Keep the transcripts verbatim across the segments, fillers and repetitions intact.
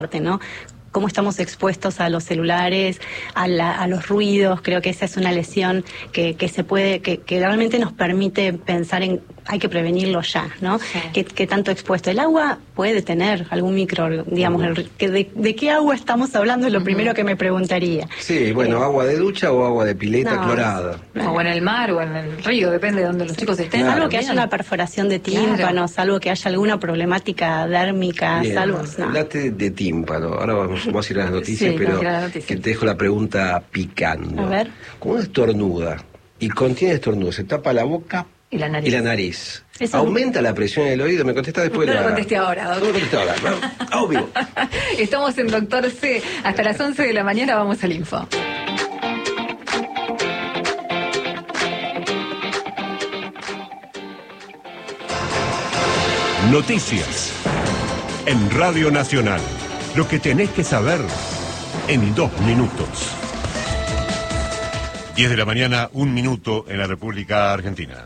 ¿no? Cómo estamos expuestos a los celulares, a, la, a los ruidos. Creo que esa es una lesión que, que se puede, que, que realmente nos permite pensar en, hay que prevenirlo ya, ¿no? Sí. ¿Qué, qué tanto expuesto? El agua puede tener algún micro, digamos, uh-huh. el, que de, ¿de qué agua estamos hablando? Es lo uh-huh. primero que me preguntaría. Sí, bueno, eh, agua de ducha o agua de pileta no, clorada. O en el mar o en el río, depende de donde los chicos estén. Claro. Salvo que haya una perforación de tímpano, claro. salvo que haya alguna problemática dérmica, Bien, salvo... No. Hablate de tímpano, ahora vamos, vamos a ir a las noticias, sí, pero las noticias. Que te dejo la pregunta picando. A ver. Como uno estornuda y contiene estornudo, se tapa la boca y la nariz. Y la nariz. ¿Aumenta la presión en el oído? Me contesta después. No la... lo contesté ahora, doctor. No lo contesté ahora, ¿no? Obvio. Estamos en Doctor C. Hasta las once de la mañana vamos al info. Noticias en Radio Nacional. Lo que tenés que saber en dos minutos. diez de la mañana, un minuto en la República Argentina.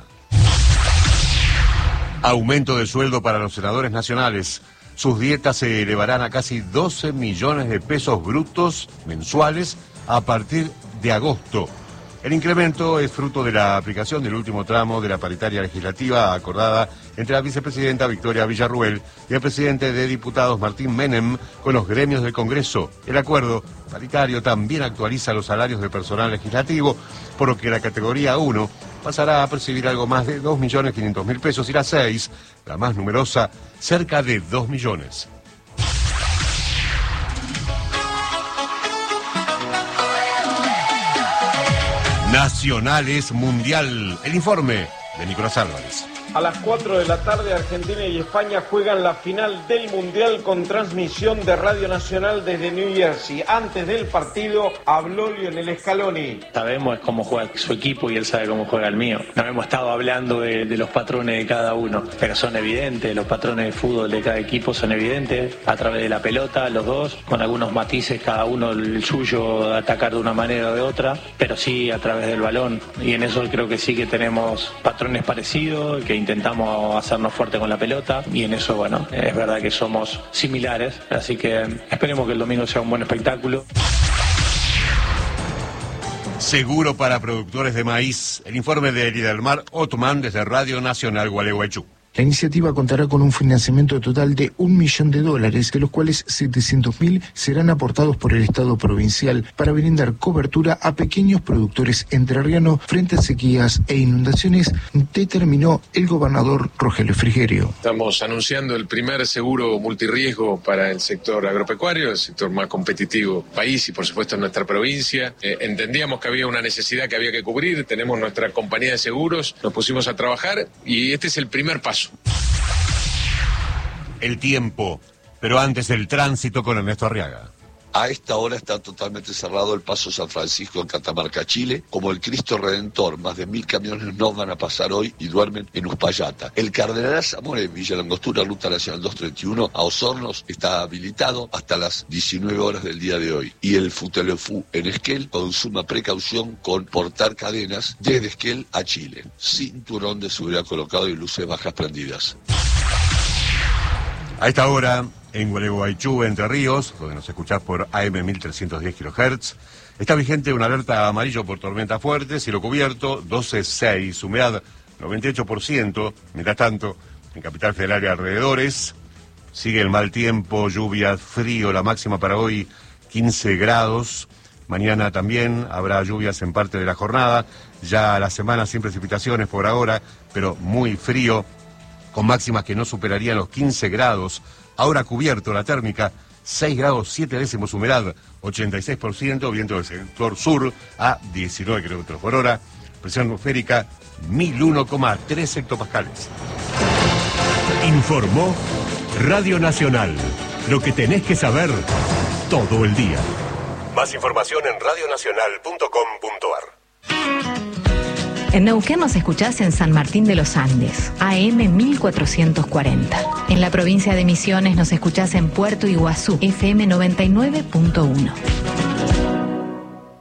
Aumento de sueldo para los senadores nacionales. Sus dietas se elevarán a casi doce millones de pesos brutos mensuales a partir de agosto. El incremento es fruto de la aplicación del último tramo de la paritaria legislativa acordada entre la vicepresidenta Victoria Villarruel y el presidente de diputados Martín Menem con los gremios del Congreso. El acuerdo paritario también actualiza los salarios de personal legislativo, por lo que la categoría uno pasará a percibir algo más de dos millones quinientos mil pesos y la seis, la más numerosa, cerca de dos millones. Nacionales Mundial. El informe de Nicolás Álvarez. A las cuatro de la tarde, Argentina y España juegan la final del Mundial con transmisión de Radio Nacional desde New Jersey. Antes del partido habló Lionel Scaloni. Sabemos cómo juega su equipo y él sabe cómo juega el mío. No hemos estado hablando de, de los patrones de cada uno, pero son evidentes. Los patrones de fútbol de cada equipo son evidentes. A través de la pelota, los dos, con algunos matices, cada uno el suyo, atacar de una manera o de otra, pero sí a través del balón. Y en eso creo que sí que tenemos patrones parecidos, que intentamos hacernos fuerte con la pelota y en eso, bueno, es verdad que somos similares, así que esperemos que el domingo sea un buen espectáculo. Seguro para productores de maíz. El informe de Lidelmar Otman desde Radio Nacional Gualeguaychú. La iniciativa contará con un financiamiento total de un millón de dólares, de los cuales setecientos mil serán aportados por el Estado provincial para brindar cobertura a pequeños productores entrerrianos frente a sequías e inundaciones, determinó el gobernador Rogelio Frigerio. Estamos anunciando el primer seguro multirriesgo para el sector agropecuario, el sector más competitivo del país y por supuesto en nuestra provincia. Eh, entendíamos que había una necesidad que había que cubrir, tenemos nuestra compañía de seguros, nos pusimos a trabajar y este es el primer paso. El tiempo, pero antes el tránsito con Ernesto Arriaga. A esta hora está totalmente cerrado el Paso San Francisco en Catamarca, Chile, como el Cristo Redentor. Más de mil camiones no van a pasar hoy y duermen en Uspallata. El Cardenal Zamora en Villa Langostura, Ruta Nacional doscientos treinta y uno, a Osornos, está habilitado hasta las diecinueve horas del día de hoy. Y el Futelefú en Esquel, con suma precaución con portar cadenas desde Esquel a Chile. Cinturón de seguridad colocado y luces bajas prendidas. A esta hora, en Gualeguaychú, Entre Ríos, donde nos escuchás por A M mil trescientos diez kilohertz, está vigente una alerta amarillo por tormenta fuerte, cielo cubierto, doce seis, humedad noventa y ocho por ciento. Mientras tanto, en Capital Federal y alrededores, sigue el mal tiempo, lluvia, frío, la máxima para hoy quince grados. Mañana también habrá lluvias en parte de la jornada, ya la semana sin precipitaciones por ahora, pero muy frío, con máximas que no superarían los quince grados. Ahora cubierto la térmica, seis grados siete décimos, humedad ochenta y seis por ciento, viento del sector sur a diecinueve kilómetros por hora, presión atmosférica mil uno coma tres hectopascales. Informó Radio Nacional. Lo que tenés que saber todo el día. Más información en radio nacional punto com punto ar. En Neuquén nos escuchás en San Martín de los Andes, A M mil cuatrocientos cuarenta. En la provincia de Misiones nos escuchás en Puerto Iguazú, F M noventa y nueve punto uno.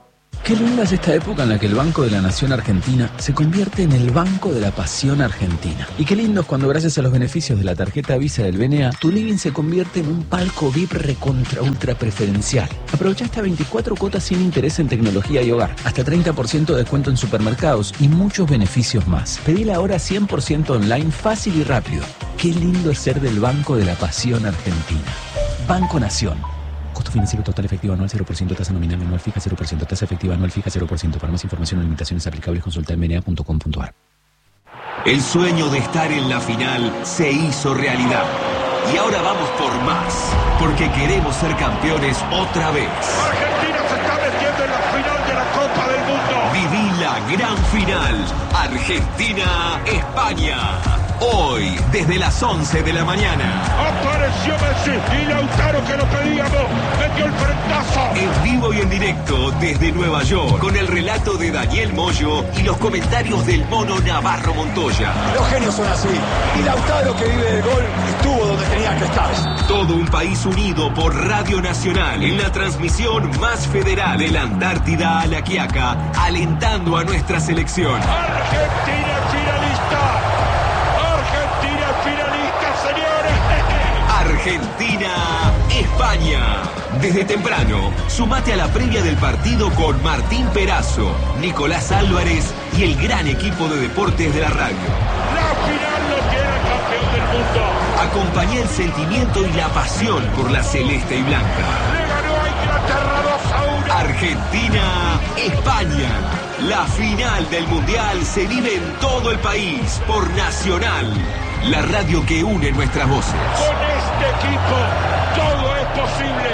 Qué linda es esta época en la que el Banco de la Nación Argentina se convierte en el Banco de la Pasión Argentina. Y qué lindo es cuando gracias a los beneficios de la tarjeta Visa del B N A, tu living se convierte en un palco V I P recontra ultra preferencial. Aprovecha hasta veinticuatro cuotas sin interés en tecnología y hogar, hasta treinta por ciento de descuento en supermercados y muchos beneficios más. Pedila ahora cien por ciento online, fácil y rápido. Qué lindo es ser del Banco de la Pasión Argentina. Banco Nación. Costo financiero total efectivo anual cero por ciento, tasa nominal anual fija cero por ciento, tasa efectiva anual fija cero por ciento. Para más información o limitaciones aplicables consulta en b n a punto com punto a r. El sueño de estar en la final se hizo realidad. Y ahora vamos por más, porque queremos ser campeones otra vez. Argentina se está metiendo en la final de la Copa del Mundo. Viví la gran final. Argentina-España. Hoy, desde las once de la mañana. Apareció Messi y Lautaro, que lo pedíamos, metió el frentazo. En vivo y en directo desde Nueva York, con el relato de Daniel Moyo y los comentarios del mono Navarro Montoya. Los genios son así. Y Lautaro, que vive del gol, estuvo donde tenía que estar. Todo un país unido por Radio Nacional en la transmisión más federal de la Antártida a la Quiaca, alentando a nuestra selección. Argentina finalista. Argentina finalista, señores. Argentina-España. Desde temprano, sumate a la previa del partido con Martín Perazo, Nicolás Álvarez y el gran equipo de deportes de la radio. La final lo tiene el campeón del mundo. Acompañá el sentimiento y la pasión por la celeste y blanca. Le ganó a Inglaterra dos a uno. Argentina-España. La final del Mundial se vive en todo el país por Nacional, la radio que une nuestras voces. Con este equipo todo es posible.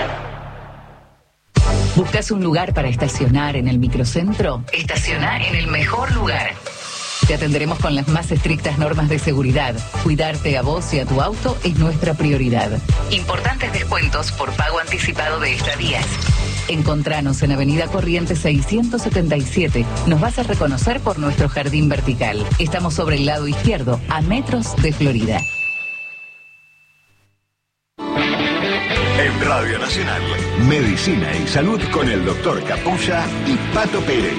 ¿Buscas un lugar para estacionar en el microcentro? Estaciona en el mejor lugar. Te atenderemos con las más estrictas normas de seguridad. Cuidarte a vos y a tu auto es nuestra prioridad. Importantes descuentos por pago anticipado de estadías. Encontranos en Avenida Corrientes seiscientos setenta y siete. Nos vas a reconocer por nuestro jardín vertical. Estamos sobre el lado izquierdo, a metros de Florida. En Radio Nacional, Medicina y Salud con el doctor Capulla y Pato Pérez.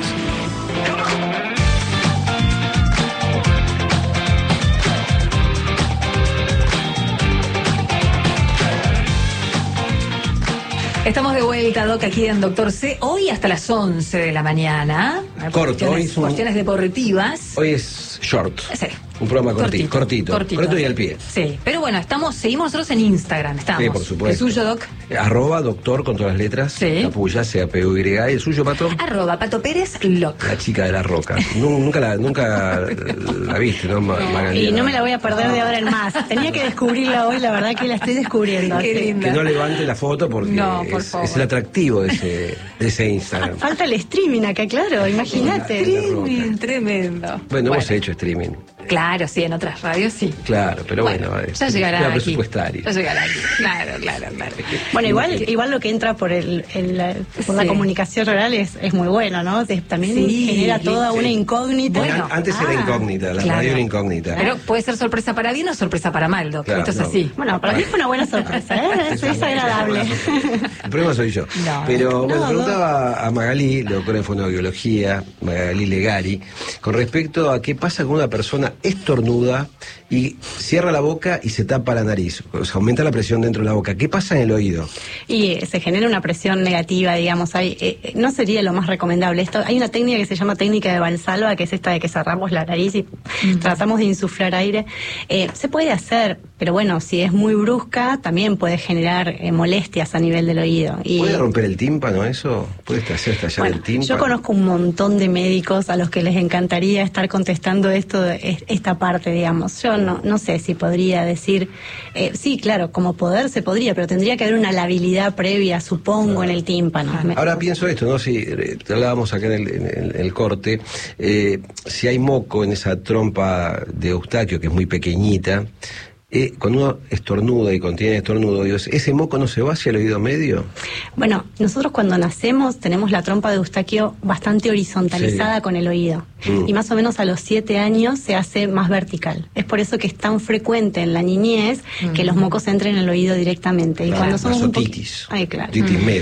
Estamos de vuelta, Doc, aquí en Doctor C. Hoy hasta las once de la mañana. Corto, hoy es un... Cuestiones deportivas. Hoy es short. Sí. Un programa cortito, cortito, cortito, cortito y al pie. Sí, pero bueno, estamos, seguimos nosotros en Instagram, estamos. Sí, por supuesto. ¿El suyo, Doc? Arroba doctor con todas las letras. Sí. Capulla, C A P U Y. ¿Y el suyo, Pato? Arroba Pato Pérez Loc. La chica de la roca. Nunca la, nunca la viste, ¿no? no. Y no me la voy a perder de ahora en más. Tenía que descubrirla hoy, la verdad que la estoy descubriendo. Qué linda. Que no levante la foto porque no, por es, es el atractivo de ese, de ese Instagram. Falta el streaming acá, claro, imagínate. Streaming, tremendo. Bueno, bueno, hemos hecho streaming. Claro, sí, en otras radios sí. Claro, pero bueno, bueno es, ya llegará aquí. Presupuestario. Ya llegará aquí. Claro, claro, claro. Bueno, igual, igual lo que entra por el, el por sí. la comunicación oral es, es muy bueno, ¿no? También sí, genera toda sí. una incógnita. Bueno, antes ah, era incógnita, la claro. radio era incógnita. Pero puede ser sorpresa para bien o sorpresa para mal, Doc. Claro, Esto es no. así. Bueno, para mí fue una buena sorpresa, ¿eh? Es agradable. El problema soy yo. No, pero no, bueno, preguntaba no. a Magalí, doctora en fonoaudiología, Magalí Legari, con respecto a qué pasa con una persona estornuda y cierra la boca y se tapa la nariz, o sea, aumenta la presión dentro de la boca. ¿Qué pasa en el oído? Y eh, se genera una presión negativa, digamos. Hay, eh, no sería lo más recomendable. Esto, hay una técnica que se llama técnica de Valsalva, que es esta de que cerramos la nariz y uh-huh. tratamos de insuflar aire. Eh, se puede hacer, pero bueno, si es muy brusca, también puede generar eh, molestias a nivel del oído. Y, ¿puede romper el tímpano eso? ¿Puede hacer estallar bueno, el tímpano? Yo conozco un montón de médicos a los que les encantaría estar contestando esto, esta parte, digamos. Yo no, no sé si podría decir, eh, sí, claro, como poder se podría, pero tendría que haber una labilidad previa, supongo, ah. en el tímpano. Ahora pienso esto, ¿no? Si eh, hablábamos acá en el, en el, en el corte, eh, si hay moco en esa trompa de Eustaquio, que es muy pequeñita, Eh, cuando uno estornuda y contiene estornudo, ¿ese moco no se va hacia el oído medio? Bueno, nosotros cuando nacemos tenemos la trompa de Eustaquio bastante horizontalizada sí. con el oído. Mm. Y más o menos a los siete años se hace más vertical. Es por eso que es tan frecuente en la niñez mm. que los mocos entren en el oído directamente. Claro, y cuando somos un titis. Ay, claro. Titis mm. media.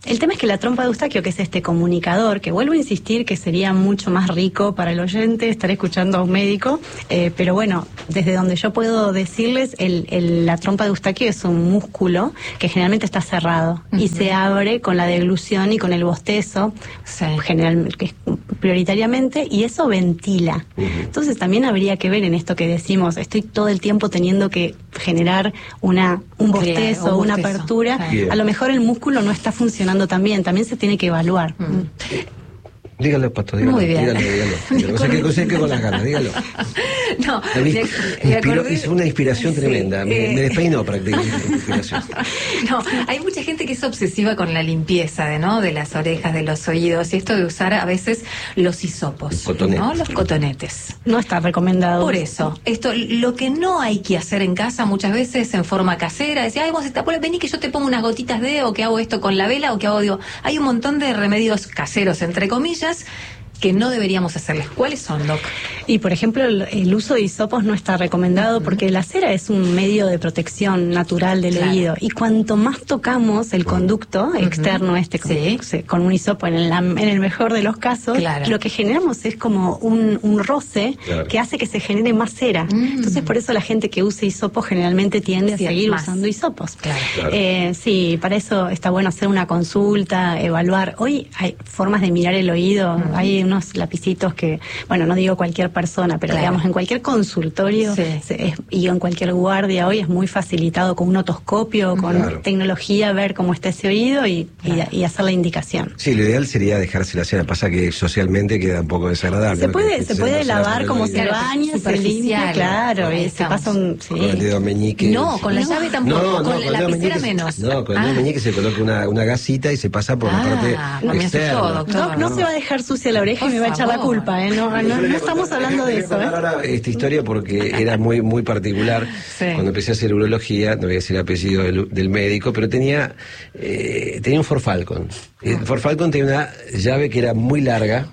El tema es que la trompa de Eustaquio, que es este comunicador, que vuelvo a insistir que sería mucho más rico para el oyente estar escuchando a un médico, eh, pero bueno, desde donde yo puedo decirles, el, el, la trompa de Eustaquio es un músculo que generalmente está cerrado uh-huh. y se abre con la deglución y con el bostezo, sí. general, que es prioritariamente, y eso ventila. Uh-huh. Entonces también habría que ver en esto que decimos, estoy todo el tiempo teniendo que generar una un bostezo, claro, un una bostezo. apertura, sí. a lo mejor el músculo no está funcionando también, también se tiene que evaluar. Mm. Dígalo, Pato, dígalo. Muy bien. Dígalo, dígalo. dígalo. O sea, que cosa que con las ganas, dígalo. No, me, me inspiró, acordé, hizo una inspiración sí, tremenda, me, eh, me despeinó prácticamente la inspiración. No, hay mucha gente que es obsesiva con la limpieza de, ¿no? de las orejas, de los oídos, y esto de usar a veces los hisopos, cotonete. ¿no? Los cotonetes. No está recomendado. Por eso, esto, lo que no hay que hacer en casa muchas veces en forma casera, decir, ay, vos está, vení que yo te pongo unas gotitas de, o que hago esto con la vela, o que hago, digo, hay un montón de remedios caseros, entre comillas, que no deberíamos hacerles. ¿Cuáles son, Doc? Y, por ejemplo, el, el uso de hisopos no está recomendado uh-huh. porque la cera es un medio de protección natural del claro. oído. Y cuanto más tocamos el conducto uh-huh. externo este con, sí. con un hisopo, en, la, en el mejor de los casos, claro. lo que generamos es como un, un roce claro. que hace que se genere más cera. Uh-huh. Entonces, por eso la gente que usa hisopos generalmente tiende sí, a seguir más. usando hisopos. Claro. Claro. Eh, sí, para eso está bueno hacer una consulta, evaluar. Hoy hay formas de mirar el oído, uh-huh. hay unos lapicitos que, bueno, no digo cualquier persona, pero claro. digamos en cualquier consultorio sí. se, es, y en cualquier guardia hoy es muy facilitado con un otoscopio, con claro. tecnología, ver cómo está ese oído y, claro. y, y hacer la indicación. Sí, lo ideal sería dejarse la cera, pasa que socialmente queda un poco desagradable. Se puede, se puede lavar como se baña, se limpia, claro, y se pasa un... Sí. Con el dedo meñique. No, con la no. llave tampoco, no, no, con, con la lapicera menos. No, con el dedo meñique se coloca una, una gasita y se pasa por ah, la parte externa. Yo, doctor, no, no, no se va a dejar sucia la oreja y me va a echar la culpa, ¿eh? No, no, no estamos hablando de eso, ¿eh? Ahora esta historia porque era muy muy particular. Sí. Cuando empecé a hacer urología, no voy a decir el apellido del, del médico, pero tenía eh, tenía un Ford Falcon. El Ford Falcon tenía una llave que era muy larga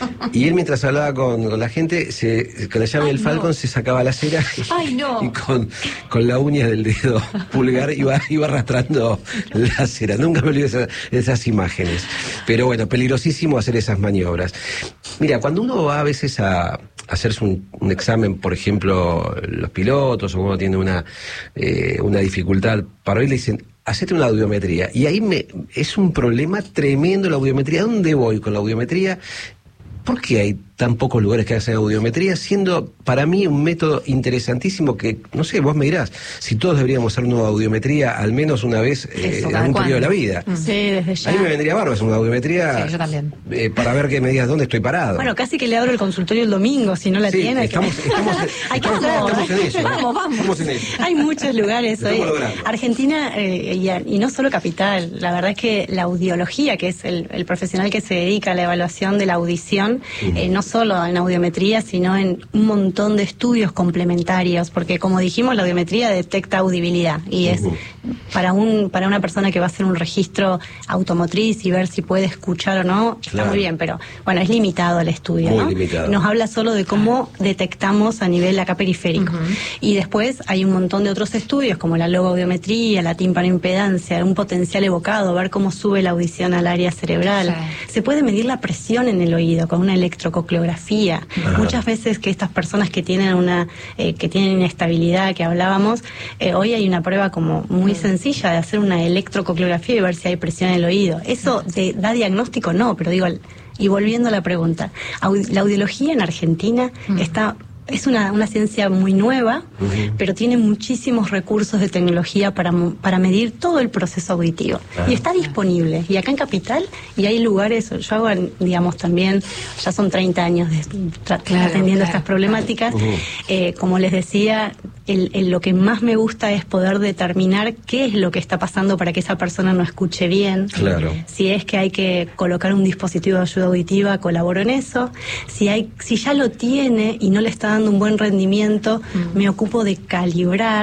y él mientras hablaba con, con la gente, se, con la llave Ay, del Falcon no. se sacaba la cera y, Ay, no. y con, con la uña del dedo pulgar iba, iba arrastrando la cera. Nunca me olvidé de esas, esas imágenes. Pero bueno, peligrosísimo hacer esas maniobras. Mira, cuando uno va a veces a hacerse un, un examen, por ejemplo, los pilotos, o uno tiene una, eh, una dificultad para oír, le dicen, hacete una audiometría. Y ahí me es un problema tremendo la audiometría. ¿A dónde voy con la audiometría? ¿Por qué hay tan pocos lugares que hacen audiometría? Siendo para mí un método interesantísimo que, no sé, vos me dirás, si todos deberíamos hacer una audiometría al menos una vez eh, en algún periodo de la vida. Mm. Sí, desde ya. A mí me vendría bárbaro hacer una audiometría. Sí, yo también. Eh, para ver que me digas dónde estoy parado. Bueno, casi que le abro el consultorio el domingo, si no la sí, tiene. Estamos, que... estamos, hay que estamos, estamos en eso. Vamos, vamos. Estamos en eso. Hay muchos lugares hoy. Argentina, eh, y, y no solo capital, la verdad es que la audiología, que es el, el profesional que se dedica a la evaluación de la audición, uh-huh. eh, no solo en audiometría, sino en un montón de estudios complementarios, porque como dijimos, la audiometría detecta audibilidad y es uh-huh. para un para una persona que va a hacer un registro automotriz y ver si puede escuchar o no, está claro. muy bien, pero bueno, es limitado el estudio, muy ¿no? limitado. Nos habla solo de cómo detectamos a nivel acá periférico. Uh-huh. Y después hay un montón de otros estudios como la logoaudiometría, la timpanoimpedancia, un potencial evocado, ver cómo sube la audición al área cerebral. Sí. Se puede medir la presión en el oído con una electrococleografía. Ajá. Muchas veces que estas personas que tienen una eh, que tienen inestabilidad que hablábamos, eh, hoy hay una prueba como muy sencilla de hacer una electrococleografía y ver si hay presión en el oído. Eso te da diagnóstico, no, pero digo, y volviendo a la pregunta, la audiología en Argentina mm. está es una, una ciencia muy nueva, uh-huh. pero tiene muchísimos recursos de tecnología para, para medir todo el proceso auditivo. Ah. Y está disponible. Y acá en Capital, y hay lugares, yo hago, digamos, también, ya son treinta años de, tra- claro, atendiendo claro, estas problemáticas. Claro. Uh-huh. Eh, como les decía, el, el, lo que más me gusta es poder determinar qué es lo que está pasando para que esa persona no escuche bien. Claro. Si es que hay que colocar un dispositivo de ayuda auditiva, colaboro en eso. Si, hay, si ya lo tiene y no le está dando un buen rendimiento, mm. me ocupo de calibrar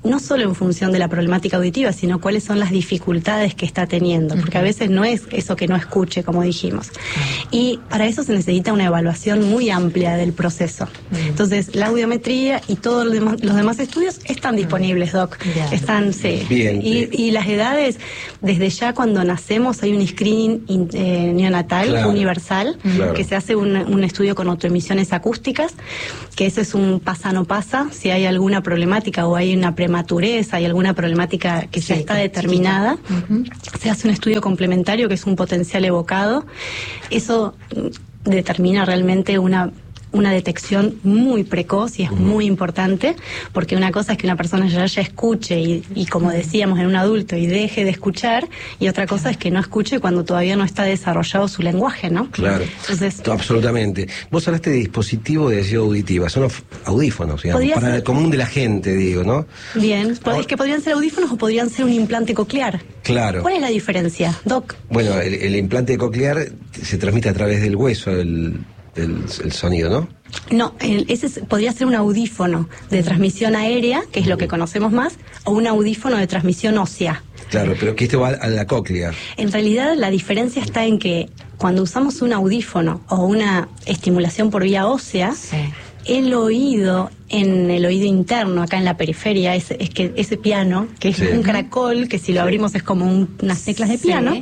no solo en función de la problemática auditiva, sino cuáles son las dificultades que está teniendo, porque a veces no es eso que no escuche, como dijimos. Y para eso se necesita una evaluación muy amplia del proceso. Entonces, la audiometría y todos los demás, los demás estudios están disponibles, Doc. Bien. Están, sí. Bien. Y, y las edades, desde ya cuando nacemos hay un screening in, eh, neonatal claro. universal, claro. que se hace un, un estudio con autoemisiones acústicas, que ese es un pasa no pasa, si hay alguna problemática o hay una prematurez, hay alguna problemática que ya está determinada, uh-huh. se hace un estudio complementario que es un potencial evocado. Eso determina realmente una una detección muy precoz y es uh-huh. muy importante, porque una cosa es que una persona ya, ya escuche y, y como decíamos en un adulto y deje de escuchar, y otra cosa es que no escuche cuando todavía no está desarrollado su lenguaje, ¿no? Claro, entonces, absolutamente. Vos hablaste de dispositivo de decisión auditiva, son audífonos, digamos, para ser... el común de la gente, digo, ¿no? Bien, Ahora... es que podrían ser audífonos o podrían ser un implante coclear. Claro. ¿Cuál es la diferencia, Doc? Bueno, el, el implante coclear se transmite a través del hueso, el... El, el sonido, ¿no? No, el, ese es, podría ser un audífono de transmisión aérea, que es lo que conocemos más, o un audífono de transmisión ósea. Claro, pero que esto va a la cóclea. En realidad la diferencia está en que cuando usamos un audífono o una estimulación por vía ósea, sí. el oído en el oído interno, acá en la periferia, es, es que ese piano, que es sí. un caracol, que si lo abrimos es como un, unas teclas de piano, sí.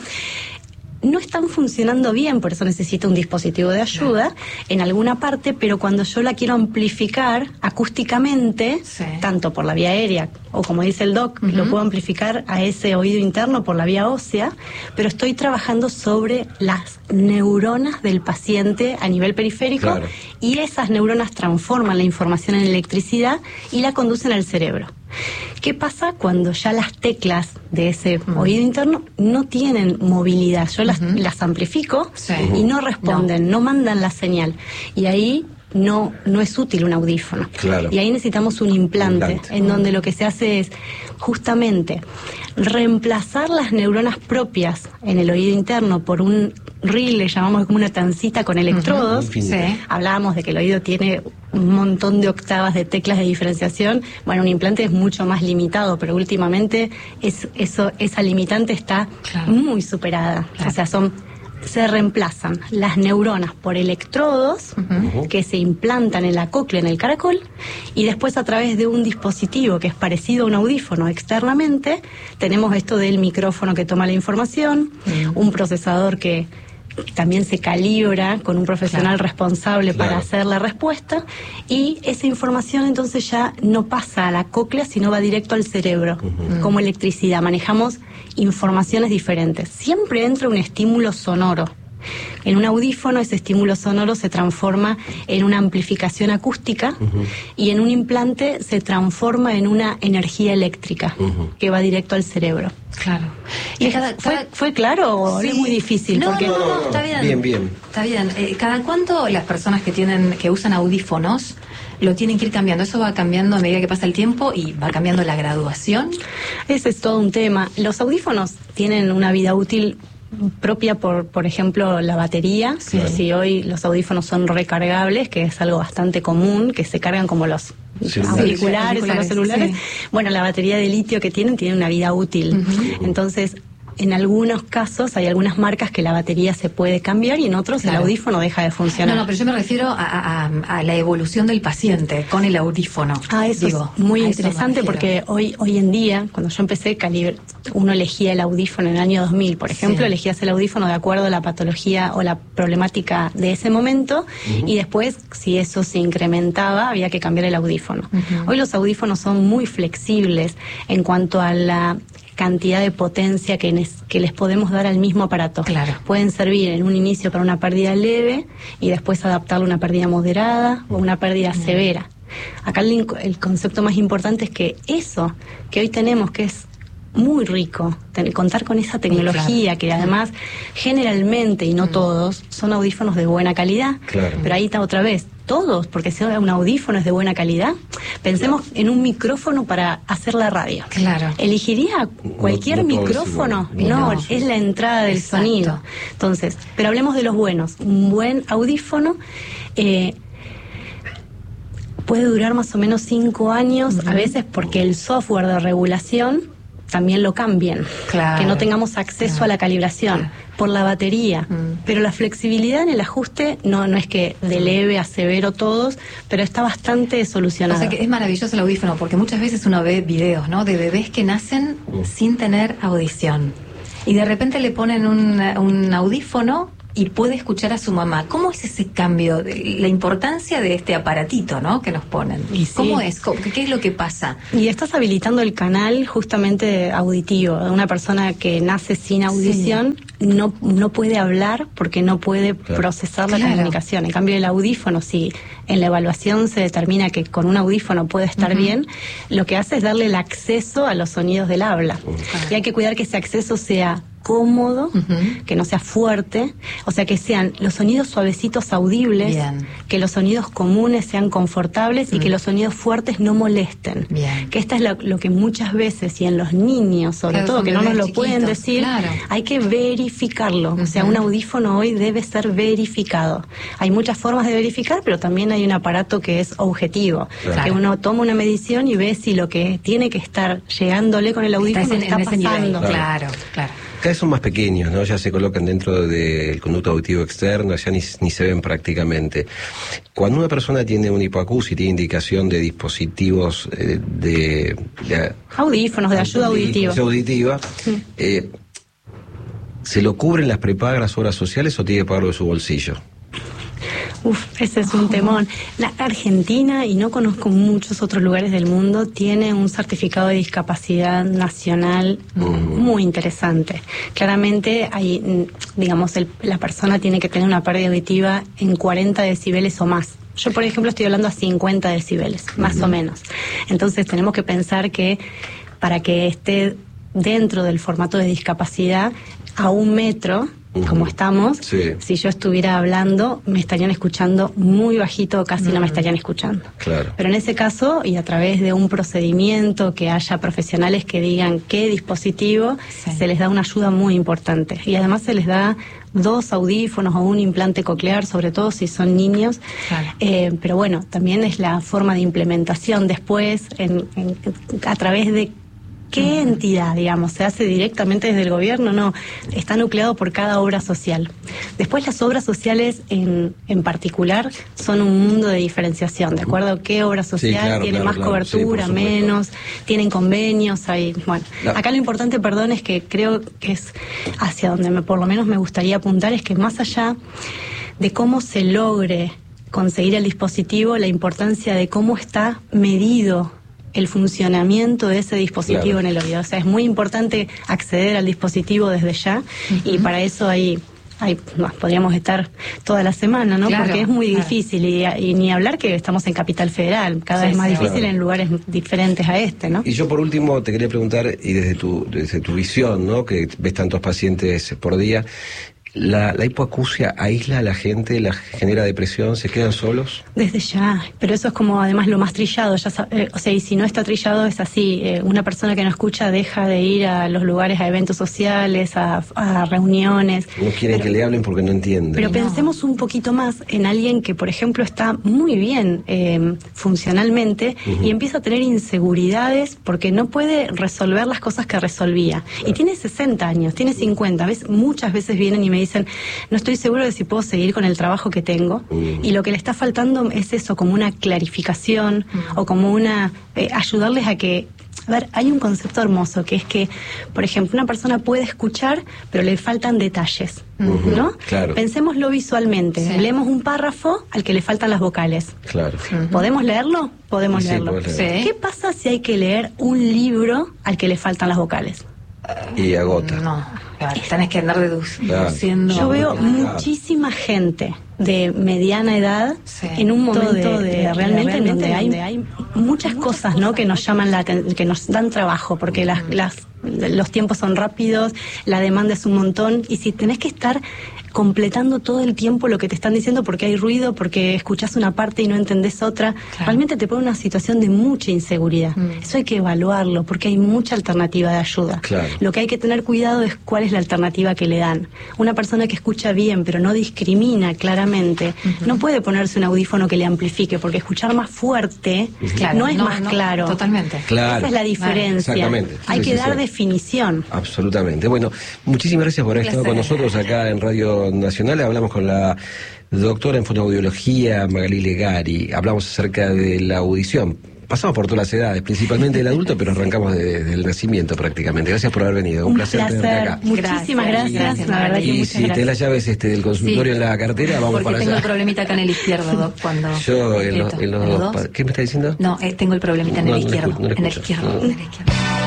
no están funcionando bien, por eso necesito un dispositivo de ayuda en alguna parte, pero cuando yo la quiero amplificar acústicamente, sí. tanto por la vía aérea o como dice el Doc, uh-huh. lo puedo amplificar a ese oído interno por la vía ósea, pero estoy trabajando sobre las neuronas del paciente a nivel periférico, claro. y esas neuronas transforman la información en electricidad y la conducen al cerebro. ¿Qué pasa cuando ya las teclas de ese uh-huh. oído interno no tienen movilidad? Yo las, uh-huh. las amplifico sí. uh-huh. y no responden, no. no mandan la señal. Y ahí no, no es útil un audífono. Claro. Y ahí necesitamos un implante, implante, en donde lo que se hace es justamente reemplazar las neuronas propias en el oído interno por un reel, le llamamos como una tancita con electrodos. Uh-huh. Sí. Hablábamos de que el oído tiene un montón de octavas de teclas de diferenciación. Bueno, un implante es mucho más limitado, pero últimamente es, eso, esa limitante está claro. muy superada. Claro. O sea, son se reemplazan las neuronas por electrodos uh-huh. que se implantan en la cóclea, en el caracol, y después a través de un dispositivo que es parecido a un audífono externamente, tenemos esto del micrófono que toma la información, uh-huh. un procesador que también se calibra con un profesional claro. responsable claro. para hacer la respuesta, y esa información entonces ya no pasa a la cóclea, sino va directo al cerebro, uh-huh. como electricidad. Manejamos informaciones diferentes. Siempre entra un estímulo sonoro. En un audífono ese estímulo sonoro se transforma en una amplificación acústica uh-huh. y en un implante se transforma en una energía eléctrica uh-huh. que va directo al cerebro. Claro. ¿Y cada, ¿Fue, cada... ¿Fue claro o sí. es muy difícil? No, porque... no, no, no, está bien. Bien, bien. Está bien. Eh, ¿Cada cuánto las personas que tienen, que usan audífonos lo tienen que ir cambiando? ¿Eso va cambiando a medida que pasa el tiempo y va cambiando la graduación? Ese es todo un tema. Los audífonos tienen una vida útil propia por, por ejemplo, la batería. Sí. Si hoy los audífonos son recargables, que es algo bastante común, que se cargan como los celulares. auriculares o los celulares. Sí. Bueno, la batería de litio que tienen tiene una vida útil. Uh-huh. Entonces, en algunos casos hay algunas marcas que la batería se puede cambiar y en otros claro. el audífono deja de funcionar. No, no, pero yo me refiero a, a, a la evolución del paciente con el audífono. Ah, eso Digo, es muy interesante porque hoy hoy en día, cuando yo empecé, calibre, uno elegía el audífono en el año dos mil, por ejemplo, sí. elegías el audífono de acuerdo a la patología o la problemática de ese momento uh-huh. y después, si eso se incrementaba, había que cambiar el audífono. Uh-huh. Hoy los audífonos son muy flexibles en cuanto a la cantidad de potencia que, nes, que les podemos dar al mismo aparato. Claro. Pueden servir en un inicio para una pérdida leve y después adaptarlo a una pérdida moderada o una pérdida mm. severa. Acá el, el concepto más importante es que eso que hoy tenemos, que es muy rico, ten, contar con esa tecnología, claro. que además generalmente, y no mm. todos, son audífonos de buena calidad, claro. pero ahí está otra vez, todos, porque si un audífono es de buena calidad, pensemos claro. en un micrófono para hacer la radio. Claro. ¿Elegiría cualquier no, no micrófono? Es no, no, es la entrada del Exacto. sonido. Entonces, pero hablemos de los buenos. Un buen audífono... Eh, puede durar más o menos cinco años, uh-huh. a veces porque el software de regulación también lo cambien, claro. que no tengamos acceso claro. a la calibración claro. por la batería, uh-huh. pero la flexibilidad en el ajuste no, no es que de leve a severo todos, pero está bastante solucionado. O sea que es maravilloso el audífono, porque muchas veces uno ve videos, ¿no?, de bebés que nacen uh-huh. sin tener audición y de repente le ponen un, un audífono y puede escuchar a su mamá. ¿Cómo es ese cambio? De, la importancia de este aparatito, ¿no?, que nos ponen. Y sí. ¿Cómo es? ¿Cómo, ¿Qué es lo que pasa? Y estás habilitando el canal justamente auditivo. Una persona que nace sin audición sí. no, no puede hablar porque no puede claro. procesar la claro. comunicación. En cambio, el audífono, si en la evaluación se determina que con un audífono puede estar uh-huh. bien, lo que hace es darle el acceso a los sonidos del habla. Uh-huh. Y hay que cuidar que ese acceso sea cómodo, uh-huh. que no sea fuerte, o sea, que sean los sonidos suavecitos audibles, bien. Que los sonidos comunes sean confortables uh-huh. y que los sonidos fuertes no molesten. Bien. Que esta es lo, lo que muchas veces, y en los niños sobre claro, todo, que no nos lo chiquitos, pueden decir, claro. hay que verificarlo. Uh-huh. O sea, un audífono hoy debe ser verificado. Hay muchas formas de verificar, pero también hay un aparato que es objetivo, claro. que uno toma una medición y ve si lo que tiene que estar llegándole con el audífono está, en, está en pasando. Claro, claro. claro. Cada vez son más pequeños, ¿no? Ya se colocan dentro del conducto auditivo externo, ya ni, ni se ven prácticamente. Cuando una persona tiene un hipoacusia y tiene indicación de dispositivos eh, de, de... audífonos, de ayuda auditiva. auditiva sí. eh, ¿se lo cubren las prepagas, las obras sociales o tiene que pagarlo de su bolsillo? Uf, ese es un temón. La Argentina, y no conozco muchos otros lugares del mundo, tiene un certificado de discapacidad nacional uh-huh. muy interesante. Claramente, hay, digamos, el, la persona tiene que tener una pérdida auditiva en cuarenta decibeles o más. Yo, por ejemplo, estoy hablando a cincuenta decibeles, más uh-huh. o menos. Entonces, tenemos que pensar que para que esté dentro del formato de discapacidad, a un metro... Uh-huh. como estamos, sí. si yo estuviera hablando, me estarían escuchando muy bajito, casi uh-huh. no me estarían escuchando. Claro. Pero en ese caso, y a través de un procedimiento, que haya profesionales que digan qué dispositivo, sí. se les da una ayuda muy importante. Y además se les da dos audífonos o un implante coclear, sobre todo si son niños. Claro. Eh, pero bueno, también es la forma de implementación después, en, en, a través de ¿qué entidad, digamos? ¿Se hace directamente desde el gobierno? No, está nucleado por cada obra social. Después las obras sociales en, en particular son un mundo de diferenciación, ¿de acuerdo? ¿Qué obra social sí, claro, tiene claro, más claro, cobertura, sí, menos? Tienen convenios, hay... Bueno, no. acá lo importante, perdón, es que creo que es hacia donde me, por lo menos me gustaría apuntar, es que más allá de cómo se logre conseguir el dispositivo, la importancia de cómo está medido el funcionamiento de ese dispositivo claro. en el oído. O sea, es muy importante acceder al dispositivo desde ya uh-huh. y para eso hay, hay no, podríamos estar toda la semana, ¿no? Claro, porque es muy claro. difícil y, y ni hablar que estamos en Capital Federal, cada sí, vez más sí, difícil claro. en lugares diferentes a este, ¿no? Y yo por último te quería preguntar, y desde tu, desde tu visión, ¿no?, que ves tantos pacientes por día, ¿La, la hipoacusia aísla a la gente, la genera depresión, se quedan solos? Desde ya, pero eso es como además lo más trillado, ya eh, o sea, y si no está trillado es así, eh, una persona que no escucha deja de ir a los lugares, a eventos sociales, a, a reuniones. No quieren pero, que le hablen porque no entienden. Pero no. pensemos un poquito más en alguien que, por ejemplo, está muy bien eh, funcionalmente uh-huh. y empieza a tener inseguridades porque no puede resolver las cosas que resolvía. Claro. Y tiene sesenta años, tiene cincuenta, ¿ves? Muchas veces vienen y me dicen, no estoy seguro de si puedo seguir con el trabajo que tengo, mm. y lo que le está faltando es eso, como una clarificación mm. o como una eh, ayudarles a que, a ver, hay un concepto hermoso que es que, por ejemplo, una persona puede escuchar pero le faltan detalles, uh-huh. ¿no? Claro. Pensémoslo visualmente, sí. leemos un párrafo al que le faltan las vocales. Claro. Uh-huh. ¿Podemos leerlo? Podemos sí, leerlo. Sí. ¿Qué pasa si hay que leer un libro al que le faltan las vocales? Y agota. No, claro, tenés que andar deduciendo. Yo veo muchísima gente de mediana edad sí. en un momento de, de, de realmente, realmente en donde hay, hay muchas cosas, ¿no?, que nos llaman la atención, que nos dan trabajo, porque las, las los tiempos son rápidos, la demanda es un montón, y si tenés que estar completando todo el tiempo lo que te están diciendo porque hay ruido, porque escuchás una parte y no entendés otra, claro. realmente te pone una situación de mucha inseguridad. Mm. Eso hay que evaluarlo, porque hay mucha alternativa de ayuda. Claro. Lo que hay que tener cuidado es cuál es la alternativa que le dan. Una persona que escucha bien, pero no discrimina claramente claramente, uh-huh. no puede ponerse un audífono que le amplifique, porque escuchar más fuerte uh-huh. no es no, más no, claro. Totalmente. Claro. Esa es la diferencia. Exactamente. Hay sí, que sí, dar sí. definición. Absolutamente. Bueno, muchísimas gracias por haber estado con nosotros acá en Radio Nacional. Hablamos con la doctora en fonoaudiología Magalí Legari. Hablamos acerca de la audición. Pasamos por todas las edades, principalmente el adulto, pero arrancamos desde de, el nacimiento prácticamente. Gracias por haber venido. Un, Un placer, placer. tenerte acá. Muchísimas gracias. gracias. La verdad que y si tenés las llaves este, del consultorio sí. en la cartera, vamos Porque para allá. tengo el problemita acá en el izquierdo, Doc, cuando... Yo, en, lo, en los, ¿en los dos. ¿Qué me está diciendo? No, eh, tengo el problemita en el no, izquierdo. No, no, no en el izquierdo, no. en el izquierdo.